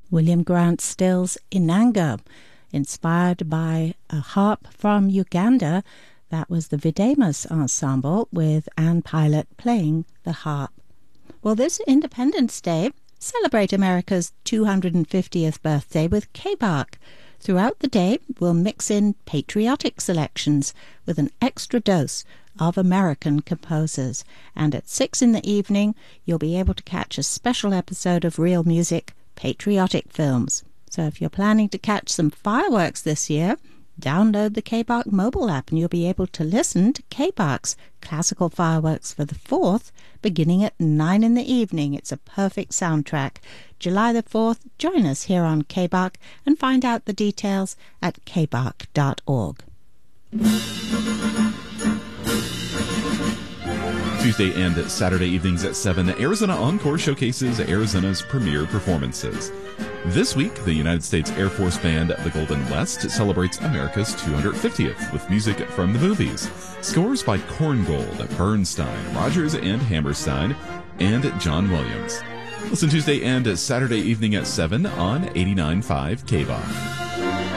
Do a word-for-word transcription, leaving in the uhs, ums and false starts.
William Grant Still's Inanga, inspired by a harp from Uganda. That was the Videmus Ensemble with Ann Pilot playing the harp. Well, this Independence Day, celebrate America's two hundred fiftieth birthday with K-Bark. Throughout the day, we'll mix in patriotic selections with an extra dose of American composers. And at six in the evening, you'll be able to catch a special episode of Real Music Patriotic Films. So if you're planning to catch some fireworks this year, download the K-Bark mobile app and you'll be able to listen to K-Bark's classical fireworks for the fourth, beginning at nine in the evening. It's a perfect soundtrack. July the fourth, join us here on K-Bark and find out the details at k bark dot org. Tuesday and Saturday evenings at seven, Arizona Encore showcases Arizona's premier performances. This week, the United States Air Force Band, the Golden West, celebrates America's two hundred fiftieth with music from the movies. Scores by Korngold, Bernstein, Rodgers and Hammerstein, and John Williams. Listen Tuesday and Saturday evening at seven on eighty-nine point five K B O K.